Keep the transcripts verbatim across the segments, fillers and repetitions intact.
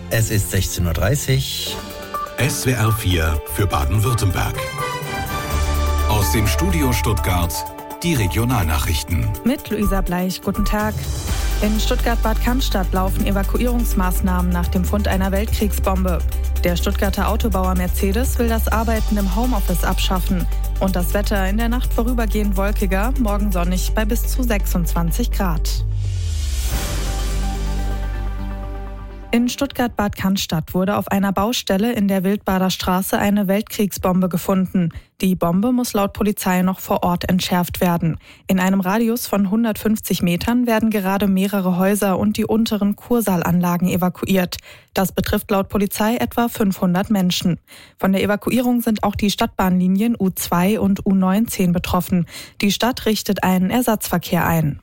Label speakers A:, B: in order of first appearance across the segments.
A: Es ist sechzehn Uhr dreißig.
B: S W R vier für Baden-Württemberg. Aus dem Studio Stuttgart die Regionalnachrichten.
C: Mit Luisa Bleich, guten Tag. In Stuttgart-Bad Cannstatt laufen Evakuierungsmaßnahmen nach dem Fund einer Weltkriegsbombe. Der Stuttgarter Autobauer Mercedes will das Arbeiten im Homeoffice abschaffen. Und das Wetter in der Nacht vorübergehend wolkiger, morgen sonnig bei bis zu sechsundzwanzig Grad. In Stuttgart-Bad Cannstatt wurde auf einer Baustelle in der Wildbader Straße eine Weltkriegsbombe gefunden. Die Bombe muss laut Polizei noch vor Ort entschärft werden. In einem Radius von hundertfünfzig Metern werden gerade mehrere Häuser und die unteren Kursaalanlagen evakuiert. Das betrifft laut Polizei etwa fünfhundert Menschen. Von der Evakuierung sind auch die Stadtbahnlinien U zwei und U neunzehn betroffen. Die Stadt richtet einen Ersatzverkehr ein.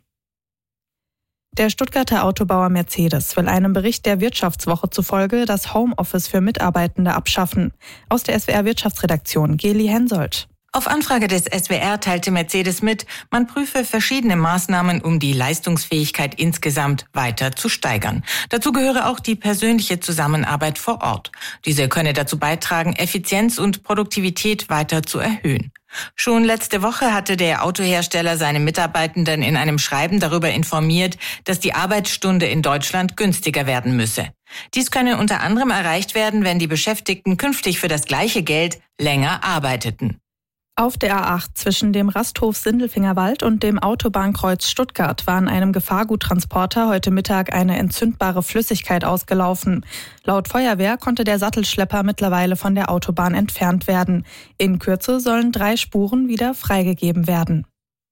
C: Der Stuttgarter Autobauer Mercedes will einem Bericht der Wirtschaftswoche zufolge das Homeoffice für Mitarbeitende abschaffen. Aus der S W R Wirtschaftsredaktion Geli Hensoldt.
D: Auf Anfrage des S W R teilte Mercedes mit, man prüfe verschiedene Maßnahmen, um die Leistungsfähigkeit insgesamt weiter zu steigern. Dazu gehöre auch die persönliche Zusammenarbeit vor Ort. Diese könne dazu beitragen, Effizienz und Produktivität weiter zu erhöhen. Schon letzte Woche hatte der Autohersteller seine Mitarbeitenden in einem Schreiben darüber informiert, dass die Arbeitsstunde in Deutschland günstiger werden müsse. Dies könne unter anderem erreicht werden, wenn die Beschäftigten künftig für das gleiche Geld länger arbeiteten.
C: Auf der A acht zwischen dem Rasthof Sindelfingerwald und dem Autobahnkreuz Stuttgart war an einem Gefahrguttransporter heute Mittag eine entzündbare Flüssigkeit ausgelaufen. Laut Feuerwehr konnte der Sattelschlepper mittlerweile von der Autobahn entfernt werden. In Kürze sollen drei Spuren wieder freigegeben werden.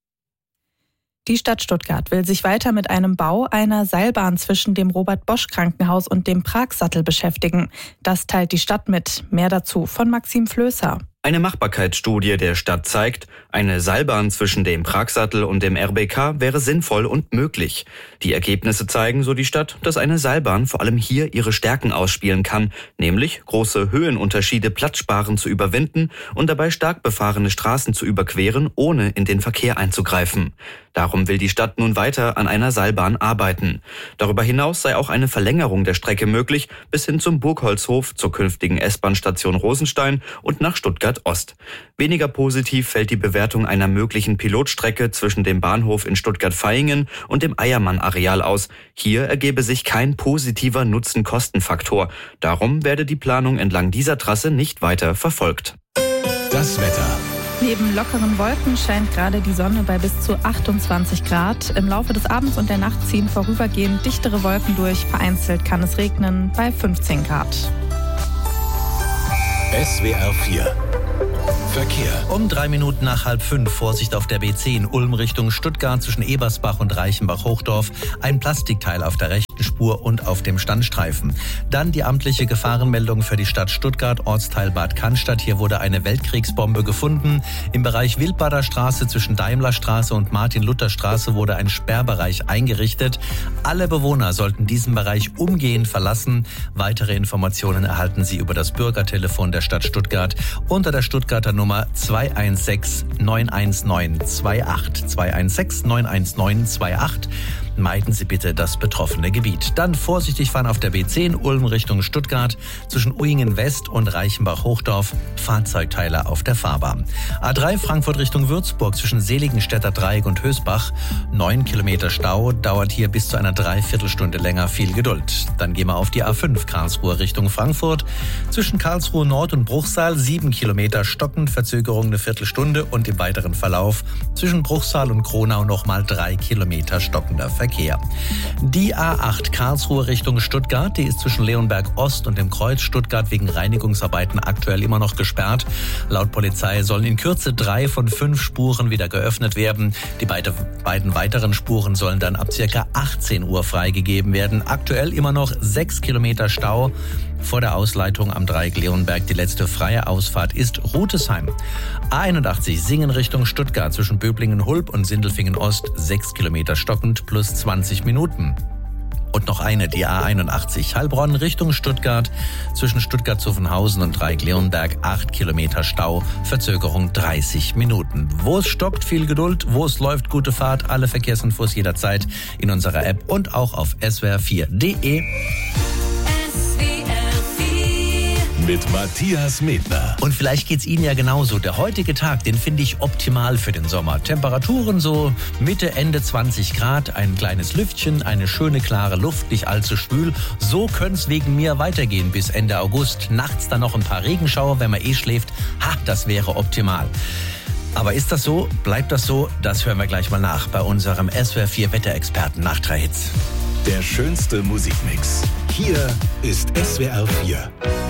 C: Die Stadt Stuttgart will sich weiter mit einem Bau einer Seilbahn zwischen dem Robert-Bosch-Krankenhaus und dem Pragsattel beschäftigen. Das teilt die Stadt mit. Mehr dazu von Maxim Flößer.
E: Eine Machbarkeitsstudie der Stadt zeigt, eine Seilbahn zwischen dem Pragsattel und dem R B K wäre sinnvoll und möglich. Die Ergebnisse zeigen, so die Stadt, dass eine Seilbahn vor allem hier ihre Stärken ausspielen kann, nämlich große Höhenunterschiede platzsparend zu überwinden und dabei stark befahrene Straßen zu überqueren, ohne in den Verkehr einzugreifen. Darum will die Stadt nun weiter an einer Seilbahn arbeiten. Darüber hinaus sei auch eine Verlängerung der Strecke möglich, bis hin zum Burgholzhof, zur künftigen S-Bahn-Station Rosenstein und nach Stuttgart Ost. Weniger positiv fällt die Bewertung einer möglichen Pilotstrecke zwischen dem Bahnhof in Stuttgart-Vaihingen und dem Eiermann-Areal aus. Hier ergebe sich kein positiver Nutzen-Kosten-Faktor. Darum werde die Planung entlang dieser Trasse nicht weiter verfolgt.
B: Das Wetter.
C: Neben lockeren Wolken scheint gerade die Sonne bei bis zu achtundzwanzig Grad. Im Laufe des Abends und der Nacht ziehen vorübergehend dichtere Wolken durch. Vereinzelt kann es regnen bei fünfzehn Grad.
B: S W R vier Verkehr.
A: Um drei Minuten nach halb fünf, Vorsicht auf der B zehn, Ulm Richtung Stuttgart zwischen Ebersbach und Reichenbach-Hochdorf. Ein Plastikteil auf der rechten Spur und auf dem Standstreifen. Dann die amtliche Gefahrenmeldung für die Stadt Stuttgart, Ortsteil Bad Cannstatt. Hier wurde eine Weltkriegsbombe gefunden. Im Bereich Wildbader Straße zwischen Daimlerstraße und Martin-Luther-Straße wurde ein Sperrbereich eingerichtet. Alle Bewohner sollten diesen Bereich umgehend verlassen. Weitere Informationen erhalten Sie über das Bürgertelefon der Stadt Stuttgart unter der Stuttgarter Nummer zwei eins sechs neun eins neun zwei acht. zwei eins sechs neun eins neun zwei acht. Meiden Sie bitte das betroffene Gebiet. Dann vorsichtig fahren auf der B zehn Ulm Richtung Stuttgart zwischen Uingen West und Reichenbach-Hochdorf. Fahrzeugteile auf der Fahrbahn. A drei Frankfurt Richtung Würzburg zwischen Seligenstädter Dreieck und Hösbach. Neun Kilometer Stau, dauert hier bis zu einer Dreiviertelstunde länger. Viel Geduld. Dann gehen wir auf die A fünf Karlsruhe Richtung Frankfurt. Zwischen Karlsruhe Nord und Bruchsal sieben Kilometer stockend, Verzögerung eine Viertelstunde und im weiteren Verlauf zwischen Bruchsal und Kronau nochmal drei Kilometer stockender Verkehr. Die A acht Karlsruhe Richtung Stuttgart, die ist zwischen Leonberg Ost und dem Kreuz Stuttgart wegen Reinigungsarbeiten aktuell immer noch gesperrt. Laut Polizei sollen in Kürze drei von fünf Spuren wieder geöffnet werden. Die beide, beiden weiteren Spuren sollen dann ab circa achtzehn Uhr freigegeben werden. Aktuell immer noch sechs Kilometer Stau. Vor der Ausleitung am Dreieck Leonberg die letzte freie Ausfahrt ist Rutesheim. A einundachtzig Singen Richtung Stuttgart zwischen Böblingen-Hulb und Sindelfingen-Ost sechs Kilometer stockend plus zwanzig Minuten. Und noch eine, die A einundachtzig Heilbronn Richtung Stuttgart zwischen Stuttgart-Zuffenhausen und Dreieck-Leonberg acht Kilometer Stau, Verzögerung dreißig Minuten. Wo es stockt, viel Geduld, wo es läuft, gute Fahrt, alle Verkehrsinfos jederzeit in unserer App und auch auf S W R vier punkt de.
B: mit Matthias Medner.
A: Und vielleicht geht's Ihnen ja genauso. Der heutige Tag, den finde ich optimal für den Sommer. Temperaturen so Mitte, Ende zwanzig Grad, ein kleines Lüftchen, eine schöne klare Luft, nicht allzu schwül. So könnte es wegen mir weitergehen bis Ende August. Nachts dann noch ein paar Regenschauer, wenn man eh schläft. Ha, das wäre optimal. Aber ist das so? Bleibt das so? Das hören wir gleich mal nach bei unserem S W R vier Wetterexperten nach drei Hits.
B: Der schönste Musikmix. Hier ist S W R vier.